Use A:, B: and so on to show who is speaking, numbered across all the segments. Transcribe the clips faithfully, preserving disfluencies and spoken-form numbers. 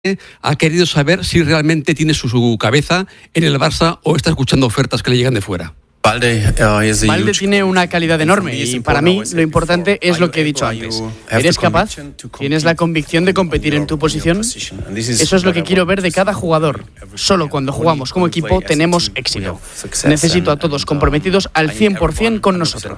A: ha querido saber si realmente tiene su, su cabeza en el Barça o está escuchando ofertas que le llegan de fuera.
B: Valde, Valde tiene una calidad enorme y para mí lo importante es lo que he dicho antes. ¿Eres capaz? ¿Tienes la convicción de competir en tu posición? Eso es lo que quiero ver de cada jugador. Solo cuando jugamos como equipo tenemos éxito. Necesito a todos comprometidos al cien por ciento con nosotros.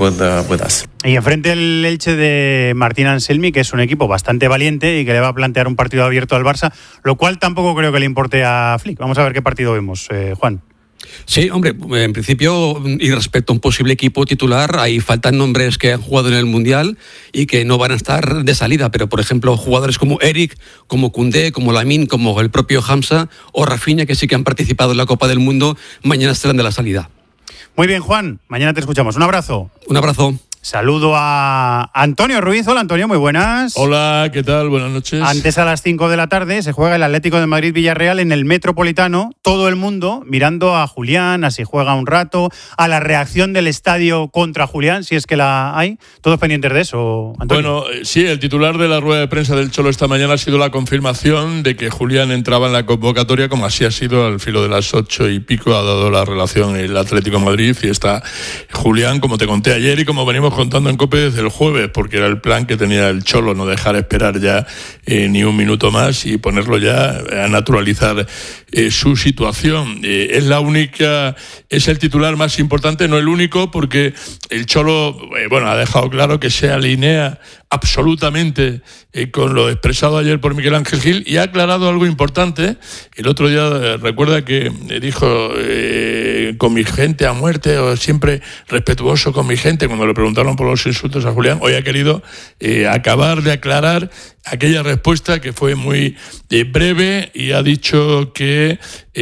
C: Y enfrente el Elche de Martín Anselmi, que es un equipo bastante valiente y que le va a plantear un partido abierto al Barça, lo cual tampoco creo que le importe a Flick. Vamos a ver qué partido vemos, eh, Juan.
A: Sí, hombre, en principio, y respecto a un posible equipo titular, ahí faltan nombres que han jugado en el Mundial y que no van a estar de salida, pero por ejemplo, jugadores como Eric, como Koundé, como Lamine, como el propio Hamza o Rafinha, que sí que han participado en la Copa del Mundo, mañana estarán de la salida.
C: Muy bien, Juan, mañana te escuchamos. Un abrazo.
A: Un abrazo.
C: Saludo a Antonio Ruiz. Hola, Antonio, muy buenas.
D: Hola, ¿qué tal? Buenas noches.
C: Antes, a las cinco de la tarde, se juega el Atlético de Madrid-Villarreal en el Metropolitano. Todo el mundo mirando a Julián, a si juega un rato, a la reacción del estadio contra Julián, si es que la hay. Todos pendientes de eso, Antonio.
D: Bueno, sí, el titular de la rueda de prensa del Cholo esta mañana ha sido la confirmación de que Julián entraba en la convocatoria, como así ha sido al filo de las ocho y pico, ha dado la relación el Atlético de Madrid, y está Julián, como te conté ayer y como venimos contando en COPE desde el jueves, porque era el plan que tenía el Cholo, no dejar esperar ya eh, ni un minuto más y ponerlo ya a naturalizar eh, su situación. Eh, es la única, es el titular más importante, no el único, porque el Cholo, eh, bueno, ha dejado claro que se alinea absolutamente eh, con lo expresado ayer por Miguel Ángel Gil, y ha aclarado algo importante. El otro día eh, recuerda que eh, dijo eh, con mi gente a muerte, o siempre respetuoso con mi gente, cuando le preguntaron por los insultos a Julián. Hoy ha querido eh, acabar de aclarar aquella respuesta que fue muy eh, breve, y ha dicho que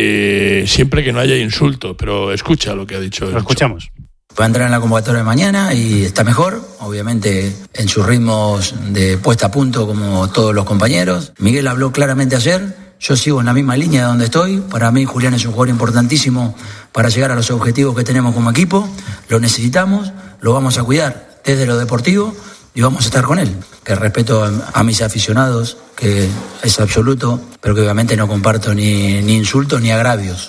D: eh, siempre que no haya insulto. Pero escucha lo que ha dicho.
C: Lo escuchamos.
E: Va a entrar en la convocatoria de mañana y está mejor, obviamente en sus ritmos de puesta a punto como todos los compañeros. Miguel habló claramente ayer, yo sigo en la misma línea de donde estoy. Para mí Julián es un jugador importantísimo para llegar a los objetivos que tenemos como equipo. Lo necesitamos, lo vamos a cuidar desde lo deportivo y vamos a estar con él. Que respeto a, a mis aficionados, que es absoluto, pero que obviamente no comparto ni, ni insultos ni agravios.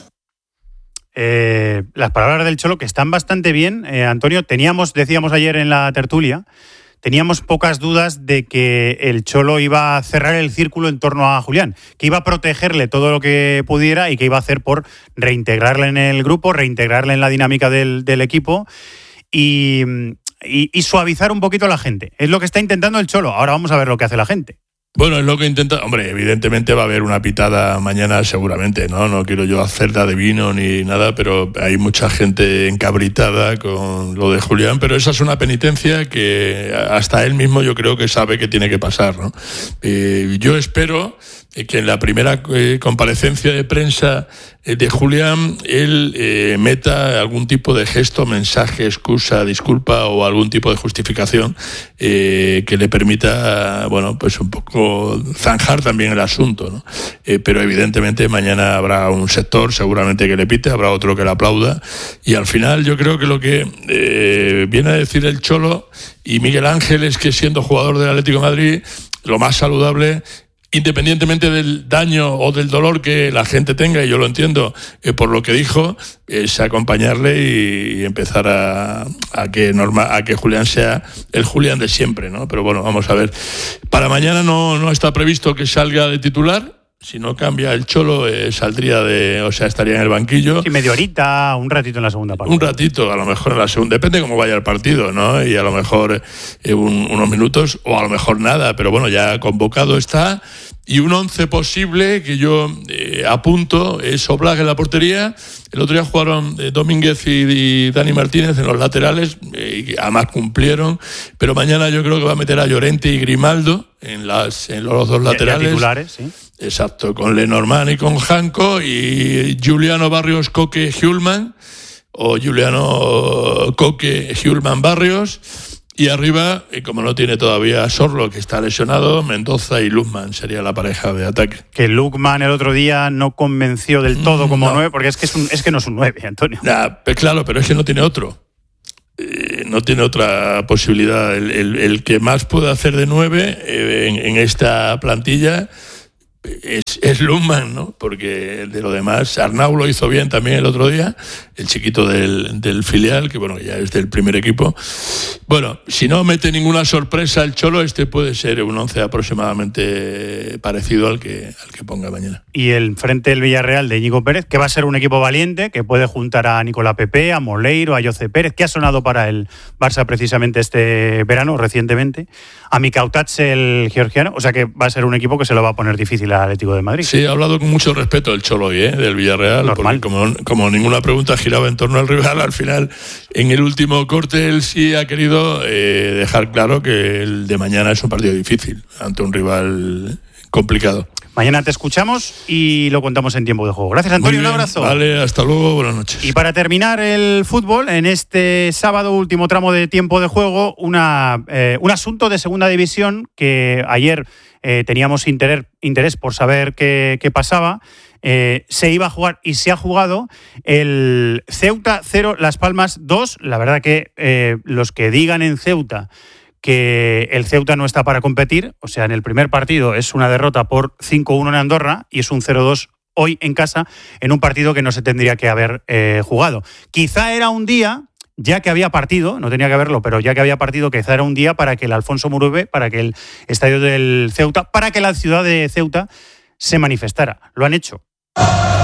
C: Eh, las palabras del Cholo, que están bastante bien, eh, Antonio. Teníamos, decíamos ayer en la tertulia, teníamos pocas dudas de que el Cholo iba a cerrar el círculo en torno a Julián, que iba a protegerle todo lo que pudiera y que iba a hacer por reintegrarle en el grupo, reintegrarle en la dinámica del, del equipo y, y, y suavizar un poquito a la gente. Es lo que está intentando el Cholo. Ahora vamos a ver lo que hace la gente.
D: Bueno, es lo que intenta. Hombre, evidentemente va a haber una pitada mañana seguramente, ¿no? No quiero yo hacer de vino ni nada, pero hay mucha gente encabritada con lo de Julián, pero esa es una penitencia que hasta él mismo yo creo que sabe que tiene que pasar, ¿no? Eh, yo espero que en la primera eh, comparecencia de prensa eh, de Julián él eh, meta algún tipo de gesto, mensaje, excusa, disculpa o algún tipo de justificación eh, que le permita, bueno, pues un poco zanjar también el asunto, ¿no? Eh, pero evidentemente mañana habrá un sector seguramente que le pite, habrá otro que le aplauda, y al final yo creo que lo que eh, viene a decir el Cholo y Miguel Ángel es que, siendo jugador del Atlético de Madrid, lo más saludable, independientemente del daño o del dolor que la gente tenga, y yo lo entiendo eh, por lo que dijo, es acompañarle y, y empezar a, a que norma, a que Julián sea el Julián de siempre, ¿no? Pero bueno, vamos a ver. Para mañana no, no está previsto que salga de titular. Si no cambia el Cholo, eh, saldría de, o sea, estaría en el banquillo.
C: Sí, media horita, un ratito en la segunda parte.
D: Un ratito, a lo mejor en la segunda, depende cómo vaya el partido, ¿no? Y a lo mejor eh, un, unos minutos, o a lo mejor nada, pero bueno, ya convocado está. Y un once posible que yo eh, apunto es Oblak en la portería. El otro día jugaron eh, Domínguez y, y Dani Martínez en los laterales, eh, y además cumplieron. Pero mañana yo creo que va a meter a Llorente y Grimaldo en, las, en los dos laterales.
C: Ya titulares, sí.
D: Exacto, con Lenormand y con Janko, y Juliano Barrios, Coque, Hjulman, o Juliano Coque, Hjulman, Barrios. Y arriba, y como no tiene todavía a Sorlo, que está lesionado, Mendoza y Lukman sería la pareja de ataque.
C: Que Lukman el otro día no convenció del todo como no. nueve, porque es que, es, un, es que no es un nueve, Antonio.
D: Nah, pues claro, pero es que no tiene otro. Eh, no tiene otra posibilidad. El, el, el que más puede hacer de nueve eh, en, en esta plantilla es, es Lundman, ¿no? Porque de lo demás, Arnau lo hizo bien también el otro día, el chiquito del, del filial, que bueno, ya es del primer equipo. Bueno, si no mete ninguna sorpresa el Cholo, este puede ser un once aproximadamente parecido al que, al que ponga mañana.
C: Y el frente del Villarreal de Íñigo Pérez, que va a ser un equipo valiente, que puede juntar a Nicolás Pepe, a Moleiro, a Jose Pérez, que ha sonado para el Barça precisamente este verano, recientemente, a Mikautats, el georgiano, o sea que va a ser un equipo que se lo va a poner difícil al Atlético de Madrid.
D: Sí, ha hablado con mucho respeto el Cholo hoy, ¿eh? Del Villarreal,
C: normal,
D: porque como, como ninguna pregunta giraba en torno al rival, al final, en el último corte, él sí ha querido eh, dejar claro que el de mañana es un partido difícil ante un rival complicado.
C: Mañana te escuchamos y lo contamos en tiempo de juego. Gracias, Antonio, un abrazo.
D: Vale, hasta luego, buenas noches.
C: Y para terminar el fútbol, en este sábado, último tramo de tiempo de juego, una, eh, un asunto de segunda división que ayer eh, teníamos interés, interés por saber qué, qué pasaba. Eh, se iba a jugar y se ha jugado el Ceuta cero, Las Palmas dos. La verdad que eh, los que digan en Ceuta que el Ceuta no está para competir, o sea, en el primer partido es una derrota por cinco uno en Andorra y es un cero dos hoy en casa en un partido que no se tendría que haber eh, jugado. Quizá era un día, ya que había partido, no tenía que haberlo, pero ya que había partido, quizá era un día para que el Alfonso Muruve, para que el estadio del Ceuta, para que la ciudad de Ceuta se manifestara. Lo han hecho.